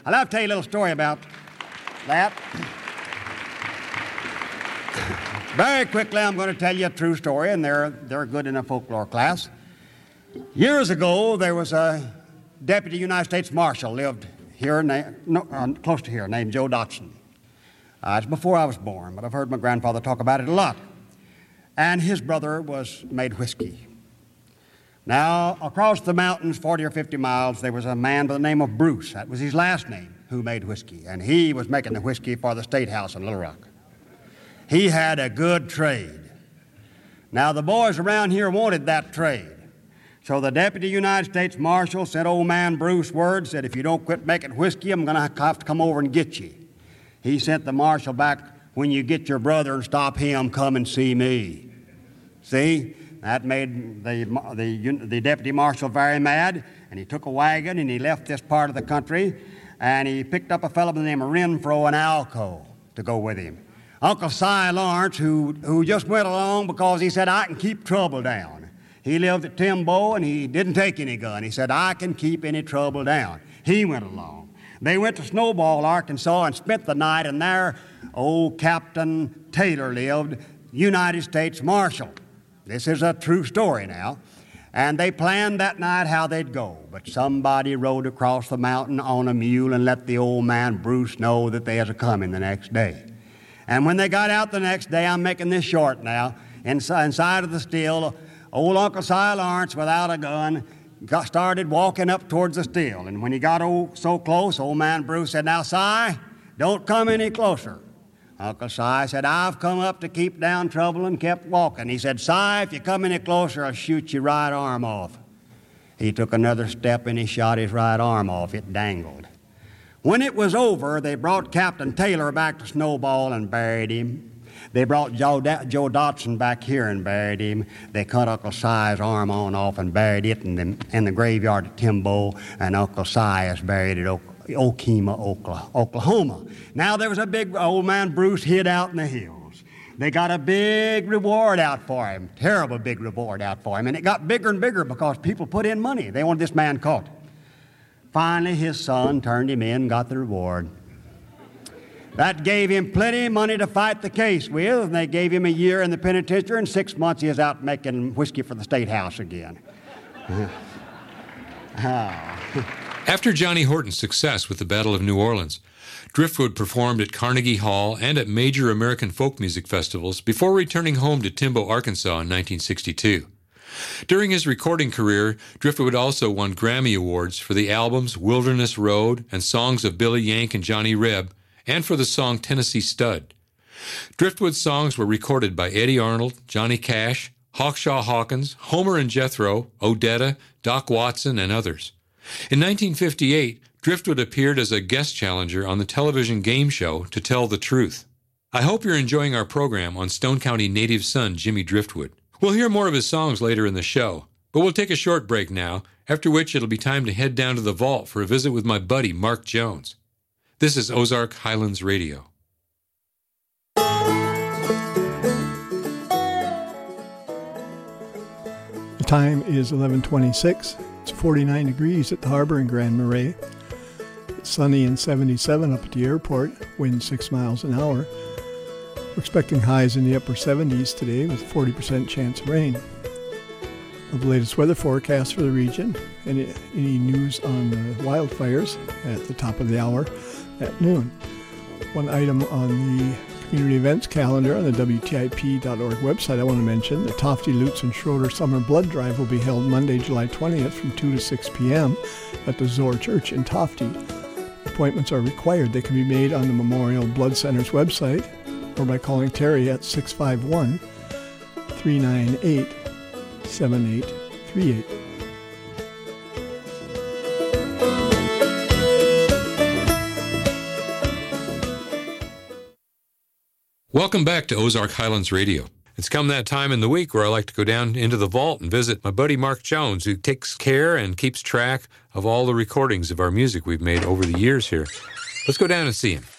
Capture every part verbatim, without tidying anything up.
I'll have to tell you a little story about that. Very quickly, I'm going to tell you a true story, and they're, they're good in a folklore class. Years ago, there was a deputy United States Marshal lived here, na- no, uh, close to here, named Joe Dotson. Uh, it's before I was born, but I've heard my grandfather talk about it a lot. And his brother was made whiskey. Now, across the mountains, forty or fifty miles, there was a man by the name of Bruce. That was his last name, who made whiskey. And he was making the whiskey for the State House in Little Rock. He had a good trade. Now, the boys around here wanted that trade. So the Deputy United States Marshal sent old man Bruce word, said, if you don't quit making whiskey, I'm going to have to come over and get you. He sent the marshal back, when you get your brother and stop him, come and see me. See? That made the, the, the deputy marshal very mad, and he took a wagon and he left this part of the country, and he picked up a fellow by the name of Renfro and Alco to go with him. Uncle Si Lawrence, who, who just went along because he said, I can keep trouble down. He lived at Timbo, and he didn't take any gun. He said, I can keep any trouble down. He went along. They went to Snowball, Arkansas, and spent the night, and there old Captain Taylor lived, United States Marshal. This is a true story now. And they planned that night how they'd go. But somebody rode across the mountain on a mule and let the old man Bruce know that they was a-coming the next day. And when they got out the next day, I'm making this short now, inside of the still, old Uncle Si Lawrence, without a gun, got started walking up towards the still. And when he got old, so close, old man Bruce said, now, Si, don't come any closer. Uncle Si said, I've come up to keep down trouble, and kept walking. He said, Si, if you come any closer, I'll shoot your right arm off. He took another step, and he shot his right arm off. It dangled. When it was over, they brought Captain Taylor back to Snowball and buried him. They brought Joe, da- Joe Dotson back here and buried him. They cut Uncle Si's arm on off and buried it in the, in the graveyard at Timbo, and Uncle Si is buried at Oak, Okemah, Oklahoma. Now, there was a big old man Bruce hid out in the hills. They got a big reward out for him, terrible big reward out for him, and it got bigger and bigger because people put in money. They wanted this man caught. Finally, his son turned him in and got the reward. That gave him plenty of money to fight the case with, and they gave him a year in the penitentiary, and six months he was out making whiskey for the State House again. oh. After Johnny Horton's success with the Battle of New Orleans, Driftwood performed at Carnegie Hall and at major American folk music festivals before returning home to Timbo, Arkansas in nineteen sixty-two. During his recording career, Driftwood also won Grammy Awards for the albums Wilderness Road and Songs of Billy Yank and Johnny Reb, and for the song Tennessee Stud. Driftwood's songs were recorded by Eddie Arnold, Johnny Cash, Hawkshaw Hawkins, Homer and Jethro, Odetta, Doc Watson, and others. In nineteen fifty-eight, Driftwood appeared as a guest challenger on the television game show To Tell the Truth. I hope you're enjoying our program on Stone County native son Jimmy Driftwood. We'll hear more of his songs later in the show, but we'll take a short break now, after which it'll be time to head down to the vault for a visit with my buddy Mark Jones. This is Ozark Highlands Radio. The time is eleven twenty-six. It's forty-nine degrees at the harbor in Grand Marais. It's sunny and seventy-seven up at the airport, wind six miles an hour. We're expecting highs in the upper seventies today with forty percent chance of rain. The latest weather forecast for the region, any, any news on the wildfires at the top of the hour at noon. One item on the community events calendar on the W T I P dot org website I want to mention, the Tofty, Lutz, and Schroeder Summer Blood Drive will be held Monday, July twentieth from two to six p.m. at the Zoar Church in Tofty. Appointments are required. They can be made on the Memorial Blood Center's website or by calling Terry at six five one, three nine eight, seven eight three eight. Welcome back to Ozark Highlands Radio. It's come that time in the week where I like to go down into the vault and visit my buddy Mark Jones, who takes care and keeps track of all the recordings of our music we've made over the years here. Let's go down and see him.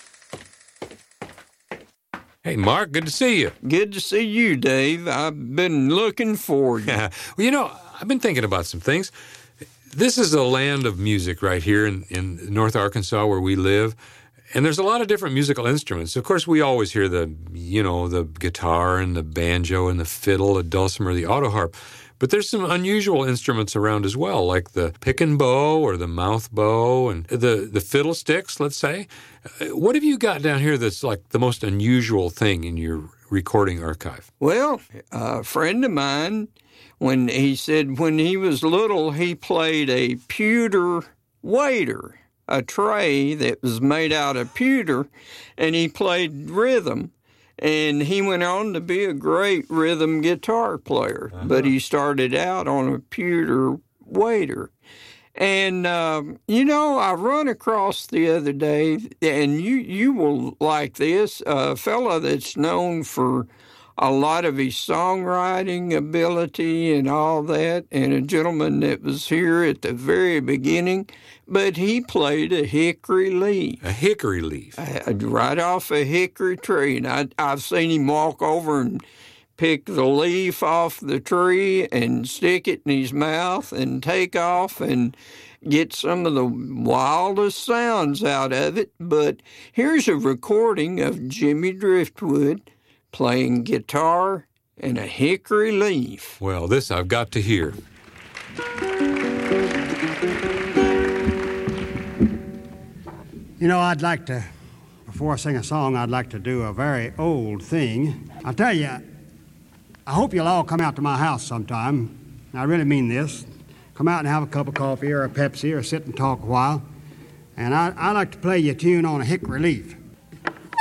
Hey, Mark, good to see you. Good to see you, Dave. I've been looking forward. Well, you know, I've been thinking about some things. This is a land of music right here in, in North Arkansas where we live. And there's a lot of different musical instruments. Of course, we always hear the, you know, the guitar and the banjo and the fiddle, the dulcimer, the auto harp. But there's some unusual instruments around as well, like the pick and bow or the mouth bow and the, the fiddlesticks, let's say. What have you got down here that's like the most unusual thing in your recording archive? Well, a friend of mine, when he said when he was little, he played a pewter waiter, a tray that was made out of pewter, and he played rhythm. And he went on to be a great rhythm guitar player, uh-huh. but he started out on a pewter waiter. And, uh, you know, I run across the other day, and you, you will like this, a fella that's known for a lot of his songwriting ability and all that, and a gentleman that was here at the very beginning, but he played a hickory leaf. A hickory leaf? Uh, right off a hickory tree. And I, I've seen him walk over and pick the leaf off the tree and stick it in his mouth and take off and get some of the wildest sounds out of it. But here's a recording of Jimmy Driftwood playing guitar and a hickory leaf. Well, this I've got to hear. You know, I'd like to, before I sing a song, I'd like to do a very old thing. I'll tell you, I hope you'll all come out to my house sometime. I really mean this. Come out and have a cup of coffee or a Pepsi or sit and talk a while. And I, I like to play you a tune on a hickory leaf.